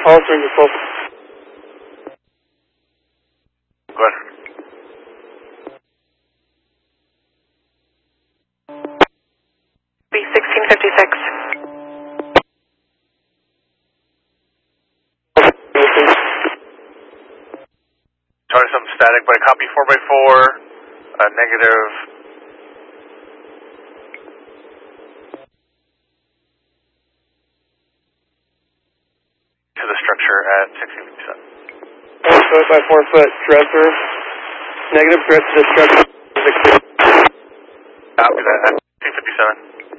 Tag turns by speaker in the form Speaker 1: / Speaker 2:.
Speaker 1: All swing is full.
Speaker 2: Go ahead.
Speaker 3: B1656.
Speaker 2: Charlie, some static, but I copy 4x4, negative. To the structure at 1657.
Speaker 1: 4 foot by 4 foot dresser. Negative threat to the structure.
Speaker 2: Copy that at 1657.